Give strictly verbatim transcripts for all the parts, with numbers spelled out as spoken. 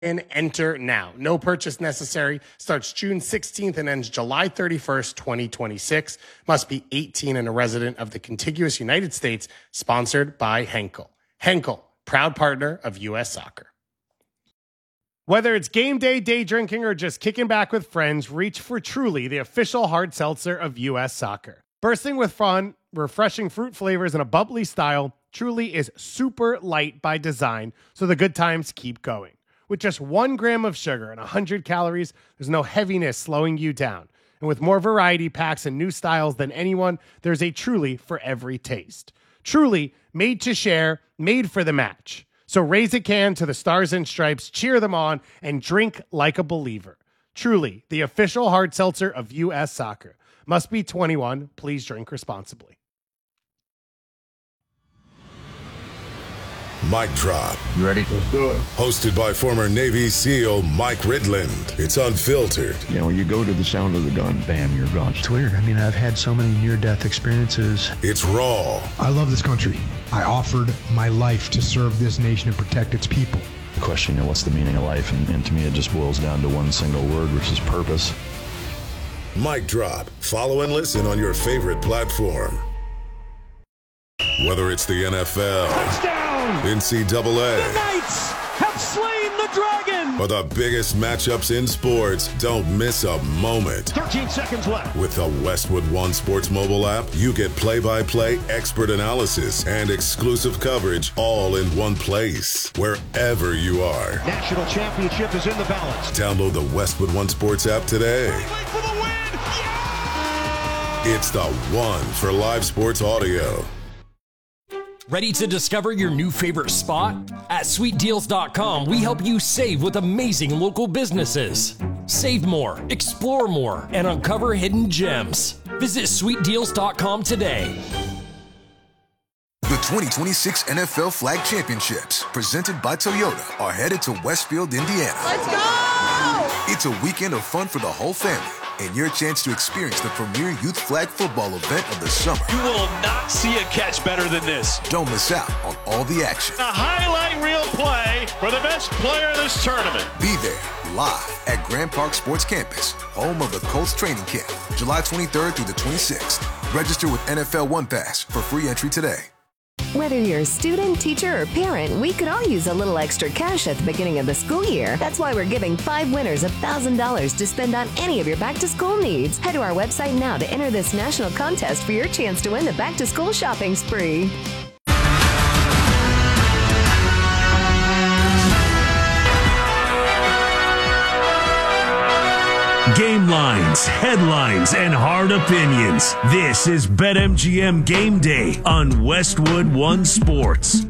And enter now. No purchase necessary. Starts June sixteenth and ends July thirty-first, twenty twenty-six. Must be eighteen and a resident of the contiguous United States. Sponsored by Henkel. Henkel, proud partner of U S Soccer. Whether it's game day, day drinking, or just kicking back with friends, reach for Truly, the official hard seltzer of U S Soccer. Bursting with fun, refreshing fruit flavors, and a bubbly style, Truly is super light by design, so the good times keep going. With just one gram of sugar and one hundred calories, there's no heaviness slowing you down. And with more variety packs and new styles than anyone, there's a Truly for every taste. Truly, made to share, made for the match. So raise a can to the Stars and Stripes, cheer them on, and drink like a believer. Truly, the official hard seltzer of U S Soccer. Must be twenty-one. Please drink responsibly. Mic Drop. You ready? Let's do it. Hosted by former Navy SEAL Mike Ridland. It's unfiltered. You know, when you go to the sound of the gun, bam, you're gone. It's weird. I mean, I've had so many near-death experiences. It's raw. I love this country. I offered my life to serve this nation and protect its people. The question, you know, what's the meaning of life? And, and to me, it just boils down to one single word, which is purpose. Mic Drop. Follow and listen on your favorite platform. Whether it's the N F L, touchdown, N C double A, the Knights have slain the dragon, or the biggest matchups in sports, don't miss a moment. thirteen seconds left. With the Westwood One Sports mobile app, you get play-by-play expert analysis and exclusive coverage all in one place, wherever you are. National championship is in the balance. Download the Westwood One Sports app today. For the win. Yeah! It's the one for live sports audio. Ready to discover your new favorite spot? At sweet deals dot com, we help you save with amazing local businesses. Save more, explore more, and uncover hidden gems. Visit sweet deals dot com today. The twenty twenty-six N F L Flag Championships, presented by Toyota, are headed to Westfield, Indiana. Let's go! It's a weekend of fun for the whole family, and your chance to experience the premier youth flag football event of the summer. You will not see a catch better than this. Don't miss out on all the action. A highlight reel play for the best player of this tournament. Be there, live at Grand Park Sports Campus, home of the Colts training camp, July twenty-third through the twenty-sixth. Register with N F L One Pass for free entry today. Whether you're a student, teacher, or parent, we could all use a little extra cash at the beginning of the school year. That's why we're giving five winners one thousand dollars to spend on any of your back-to-school needs. Head to our website now to enter this national contest for your chance to win the back-to-school shopping spree. Game lines, headlines, and hard opinions. This is BetMGM Game Day on Westwood One Sports.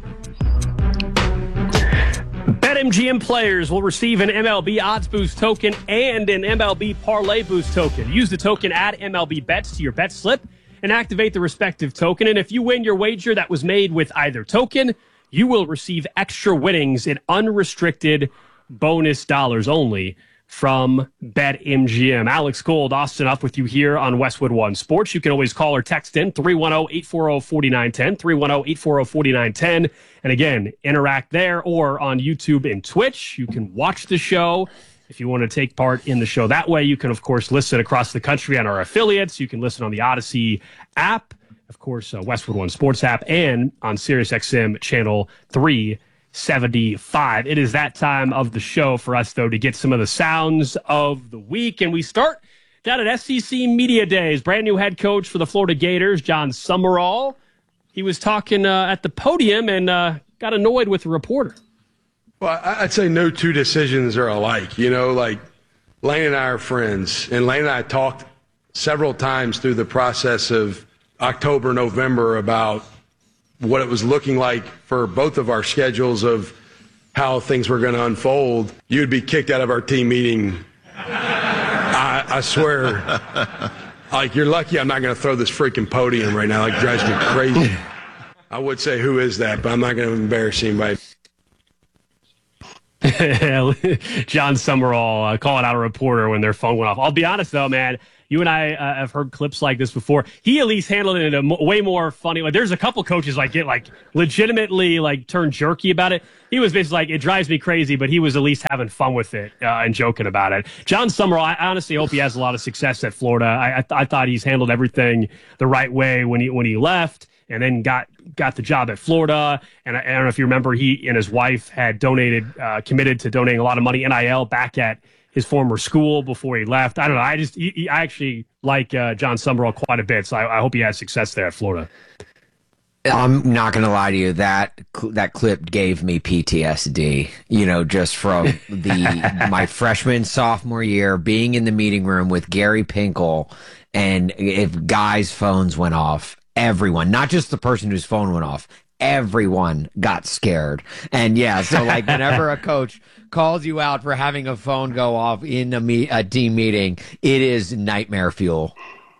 BetMGM players will receive an M L B Odds Boost token and an M L B Parlay Boost token. Use the token Add M L B Bets to your bet slip and activate the respective token. And if you win your wager that was made with either token, you will receive extra winnings in unrestricted bonus dollars only from BetMGM. Alex Gold, Austin Huff with you here on Westwood One Sports. You can always call or text in three one zero, eight four zero, four nine one zero, three one zero, eight four zero, four nine one zero. And again, interact there or on YouTube and Twitch. You can watch the show if you want to take part in the show that way. You can, of course, listen across the country on our affiliates. You can listen on the Odyssey app, of course, uh, Westwood One Sports app, and on SiriusXM channel three seventy-five. It is that time of the show for us, though, to get some of the sounds of the week. And we start down at S E C Media Days. Brand new head coach for the Florida Gators, John Summerall. He was talking uh, at the podium and uh, got annoyed with the reporter. Well, I'd say no two decisions are alike. You know, like Lane and I are friends, and Lane and I talked several times through the process of October, November about what it was looking like for both of our schedules of how things were going to unfold. You'd be kicked out of our team meeting. I, I swear. Like, you're lucky I'm not going to throw this freaking podium right now. Like, it drives me crazy. I would say, who is that? But I'm not going to embarrass anybody. John Summerall uh, calling out a reporter when their phone went off. I'll be honest, though, man. You and I uh, have heard clips like this before. He at least handled it in a m- way more funny way. There's a couple coaches like get like legitimately like turn jerky about it. He was basically like, it drives me crazy, but he was at least having fun with it uh, and joking about it. John Summerall, I honestly hope he has a lot of success at Florida. I, I, th- I thought he's handled everything the right way when he when he left and then got got the job at Florida. And I, I don't know if you remember, he and his wife had donated, uh, committed to donating a lot of money, N I L, back at his former school before he left. I don't know. I just, he, he, I actually like uh, John Summerall quite a bit, so I, I hope he has success there at Florida. I'm not going to lie to you. That that clip gave me P T S D, you know, just from the my freshman, sophomore year, being in the meeting room with Gary Pinkel, and if guys' phones went off, everyone, not just the person whose phone went off, everyone got scared. And yeah, so like whenever a coach calls you out for having a phone go off in a, me- a team meeting, it is nightmare fuel.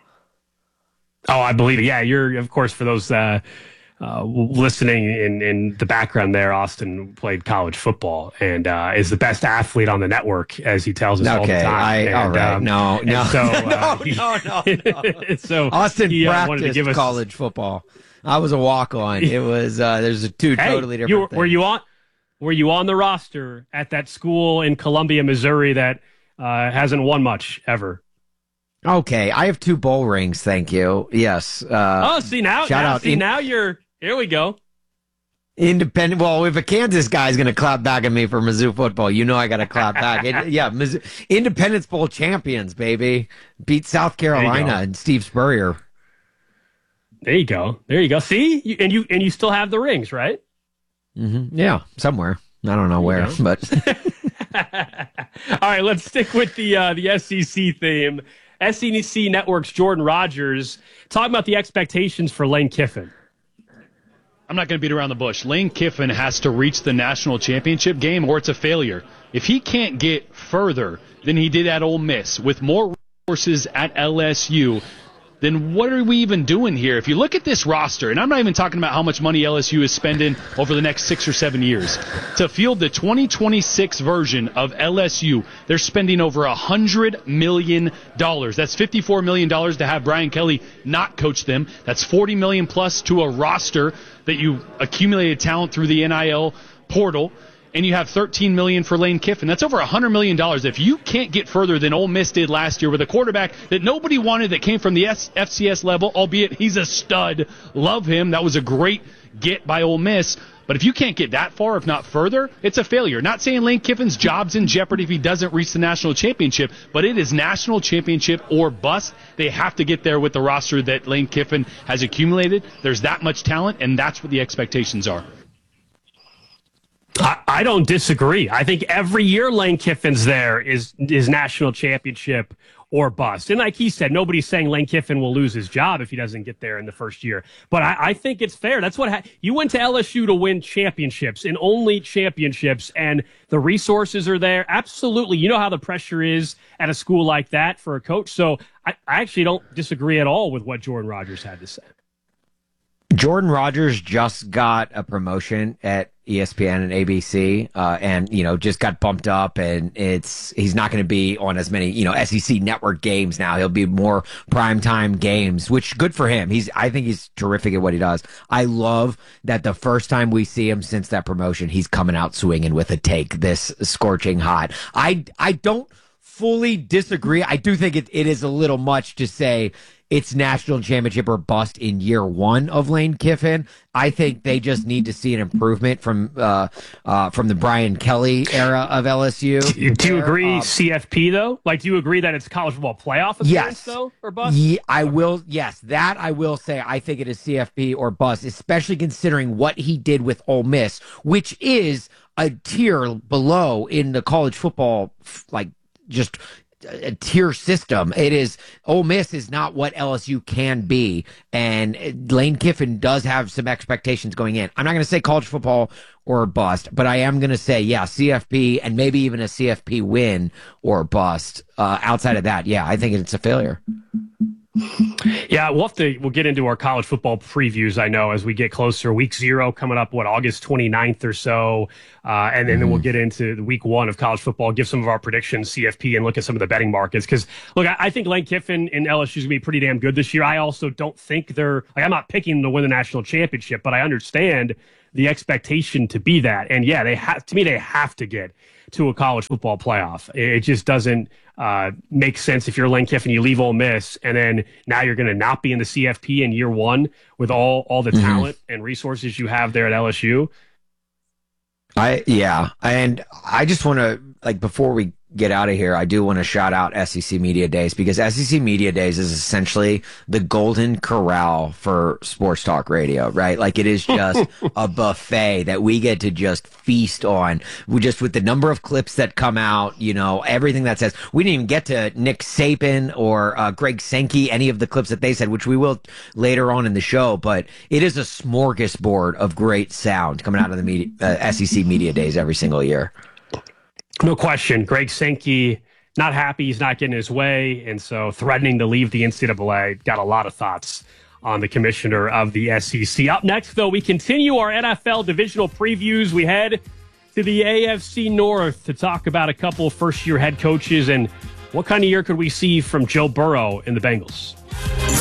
Oh, I believe it. Yeah, you're, of course, for those uh, uh, listening in, in the background there, Austin played college football and uh, is the best athlete on the network, as he tells us okay, all the time. I, and, all right, um, no, no, so, uh, no, no, no, no. So Austin he, uh, practiced wanted to give us college football. I was a walk-on. It was uh, there's a two hey, totally different you, things. Were you on? Were you on the roster at that school in Columbia, Missouri that uh, hasn't won much ever? Okay, I have two bowl rings. Thank you. Yes. Uh, oh, see now, shout now out see in, now you're here. We go. Independent. Well, if a Kansas guy is going to clap back at me for Mizzou football, you know I got to clap back. It, yeah, Mizzou, Independence Bowl champions, baby, beat South Carolina and Steve Spurrier. There you go. There you go. See, you, and you and you still have the rings, right? Mm-hmm. Yeah, somewhere. I don't know where, but. All right, let's stick with the uh, the S E C theme. S E C Network's Jordan Rogers talking about the expectations for Lane Kiffin. I'm not going to beat around the bush. Lane Kiffin has to reach the national championship game or it's a failure. If he can't get further than he did at Ole Miss with more resources at L S U, then what are we even doing here? If you look at this roster, and I'm not even talking about how much money L S U is spending over the next six or seven years, to field the twenty twenty-six version of L S U, they're spending over one hundred million dollars. That's fifty-four million dollars to have Brian Kelly not coach them. That's forty million dollars plus to a roster that you accumulated talent through the N I L portal. And you have thirteen million dollars for Lane Kiffin. That's over one hundred million dollars. If you can't get further than Ole Miss did last year with a quarterback that nobody wanted that came from the F C S level, albeit he's a stud, love him. That was a great get by Ole Miss. But if you can't get that far, if not further, it's a failure. Not saying Lane Kiffin's job's in jeopardy if he doesn't reach the national championship, but it is national championship or bust. They have to get there with the roster that Lane Kiffin has accumulated. There's that much talent, and that's what the expectations are. I, I don't disagree. I think every year Lane Kiffin's there is is national championship or bust. And like he said, nobody's saying Lane Kiffin will lose his job if he doesn't get there in the first year. But I, I think it's fair. That's what ha- you went to L S U to win championships and only championships, and the resources are there. Absolutely. You know how the pressure is at a school like that for a coach. So I, I actually don't disagree at all with what Jordan Rogers had to say. Jordan Rogers just got a promotion at E S P N and A B C, uh, and, you know, just got bumped up, and it's, he's not going to be on as many, you know, S E C network games now. He'll be more primetime games, which good for him. He's, I think he's terrific at what he does. I love that the first time we see him since that promotion, he's coming out swinging with a take this scorching hot. I, I don't fully disagree. I do think it, it is a little much to say it's national championship or bust in year one of Lane Kiffin. I think they just need to see an improvement from uh, uh, from the Brian Kelly era of L S U. Do, do you agree um, C F P, though? Like, do you agree that it's college football playoff appearance, yes. though, or bust? Yeah, I will. Yes, that I will say. I think it is C F P or bust, especially considering what he did with Ole Miss, which is a tier below in the college football, like, just a tier system. It is, Ole Miss is not what L S U can be, and Lane Kiffin does have some expectations going in. I'm not going to say college football or bust, but I am going to say, yeah, C F P and maybe even a C F P win or bust. Uh, outside of that, yeah, I think it's a failure. Yeah, we'll have to, we'll get into our college football previews, I know, as we get closer. Week zero coming up, what, August twenty-ninth or so. Uh, and then, mm-hmm. then we'll get into the week one of college football, give some of our predictions, C F P, and look at some of the betting markets. Because, look, I, I think Lane Kiffin and L S U is going to be pretty damn good this year. I also don't think they're, like, I'm not picking them to win the national championship, but I understand the expectation to be that. And, yeah, they have, to me, they have to get to a college football playoff. It just doesn't uh, make sense if you're Lane Kiffin, you leave Ole Miss, and then now you're going to not be in the C F P in year one with all, all the mm-hmm. talent and resources you have there at L S U. I yeah, and I just want to, like, before we get out of here, I do want to shout out S E C Media Days, because S E C Media Days is essentially the golden corral for sports talk radio, right? Like, it is just a buffet that we get to just feast on. We just, with the number of clips that come out, you know, everything that says, we didn't even get to Nick Saban or uh, Greg Sankey, any of the clips that they said, which we will later on in the show, but it is a smorgasbord of great sound coming out of the media, uh, S E C Media Days every single year. No question. Greg Sankey, not happy he's not getting his way, and so threatening to leave the N C double A. Got a lot of thoughts on the commissioner of the S E C. Up next, though, we continue our N F L divisional previews. We head to the A F C North to talk about a couple of first-year head coaches and what kind of year could we see from Joe Burrow in the Bengals.